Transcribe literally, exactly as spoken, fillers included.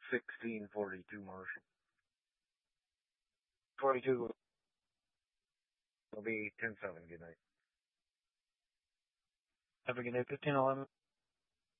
sixteen forty-two, Marshall. forty-two. It'll be ten seven. Good night. Have a good night, fifteen eleven.